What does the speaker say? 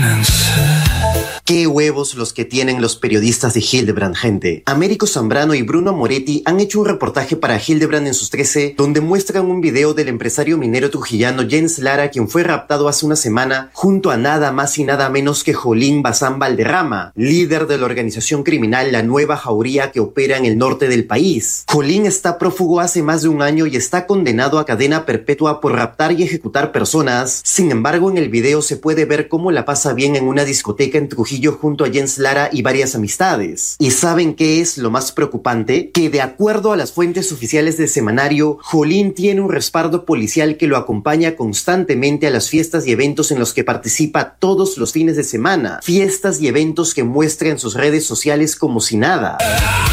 Qué huevos los que tienen los periodistas de Hildebrand, gente. Américo Zambrano y Bruno Moretti han hecho un reportaje para Hildebrand en sus 13, donde muestran un video del empresario minero trujillano Jens Lara, quien fue raptado hace una semana junto a nada más y nada menos que Jolín Bazán Valderrama, líder de la organización criminal La Nueva Jauría, que opera en el norte del país. Jolín está prófugo hace más de un año y está condenado a cadena perpetua por raptar y ejecutar personas. Sin embargo, en el video se puede ver cómo la pasa bien en una discoteca en Trujillo junto a Jens Lara y varias amistades. ¿Y saben qué es lo más preocupante? Que de acuerdo a las fuentes oficiales del semanario, Jolín tiene un respaldo policial que lo acompaña constantemente a las fiestas y eventos en los que participa todos los fines de semana. Fiestas y eventos que muestra en sus redes sociales como si nada.